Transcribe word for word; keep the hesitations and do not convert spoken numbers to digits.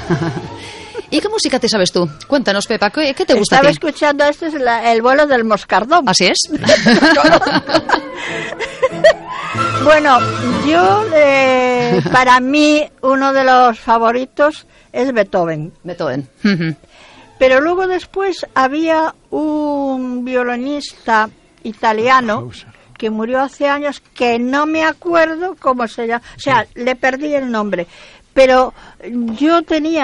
¿Y qué música te sabes tú? Cuéntanos, Pepa, ¿qué, qué te gusta Estaba a ti? escuchando, este es la, el vuelo del moscardón. ¿Así es? Bueno, yo, eh, para mí, uno de los favoritos es Beethoven. Beethoven. Pero luego después había un violinista italiano que murió hace años, que no me acuerdo cómo se llama, o sea, le perdí el nombre. Pero yo tenía